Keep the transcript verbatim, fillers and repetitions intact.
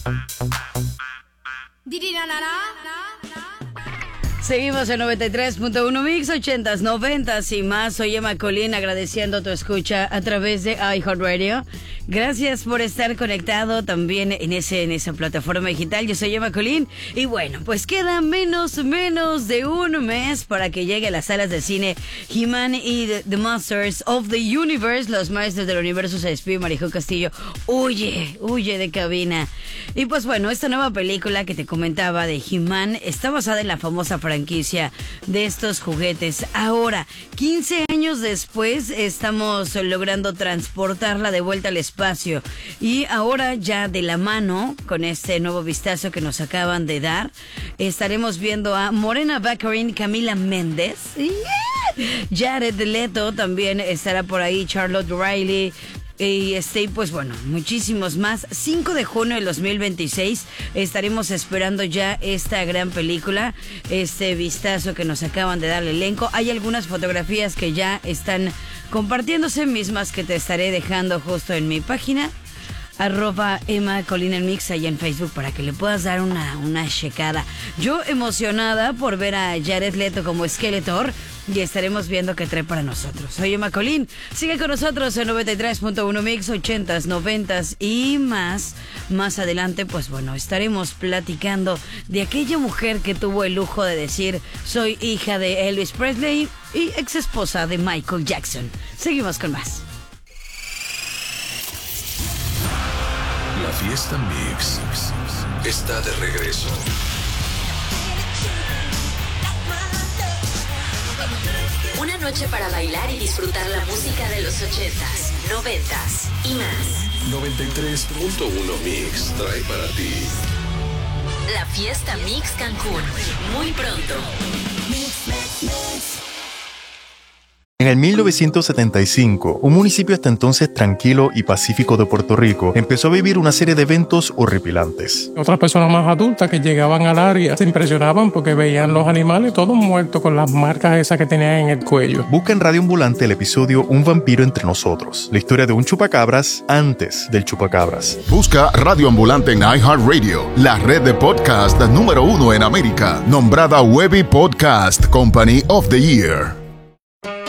Seguimos en noventa y tres punto uno Mix, ochentas, noventas y más. Soy Emma Colín, agradeciendo tu escucha a través de iHeartRadio. Gracias por estar conectado también en ese en esa plataforma digital. Yo soy Emma Colín y bueno, pues queda menos, menos de un mes para que llegue a las salas de cine He-Man y The, The Masters of the Universe. Los maestros del universo se despide. Marijó Castillo huye, huye de cabina. Y pues bueno, esta nueva película que te comentaba de He-Man está basada en la famosa franquicia de estos juguetes. Ahora, quince años después, estamos logrando transportarla de vuelta al espacio. Y ahora ya de la mano, con este nuevo vistazo que nos acaban de dar, estaremos viendo a Morena Baccarin, Camila Méndez, Jared Leto también estará por ahí, Charlotte Riley, y este, pues bueno, muchísimos más. cinco de junio del dos mil veintiséis estaremos esperando ya esta gran película, este vistazo que nos acaban de dar el elenco. Hay algunas fotografías que ya están compartiéndose, mismas que te estaré dejando justo en mi página arroba Emma Colín en Mix ahí en Facebook para que le puedas dar una, una checada. Yo emocionada por ver a Jared Leto como Skeletor y estaremos viendo qué trae para nosotros. Soy Emma Colín, sigue con nosotros en noventa y tres punto uno Mix, ochentas, noventas y más. Más adelante, pues bueno, estaremos platicando de aquella mujer que tuvo el lujo de decir: soy hija de Elvis Presley y ex esposa de Michael Jackson. Seguimos con más. La fiesta Mix está de regreso. Una noche para bailar y disfrutar la música de los ochentas, noventas y más. noventa y tres punto uno Mix trae para ti la fiesta Mix Cancún, muy pronto. En el mil novecientos setenta y cinco, un municipio hasta entonces tranquilo y pacífico de Puerto Rico empezó a vivir una serie de eventos horripilantes. Otras personas más adultas que llegaban al área se impresionaban porque veían los animales todos muertos con las marcas esas que tenían en el cuello. Busca en Radio Ambulante el episodio Un vampiro entre nosotros, la historia de un chupacabras antes del chupacabras. Busca Radio Ambulante en iHeartRadio, la red de podcast número uno en América, nombrada Webby Podcast Company of the Year.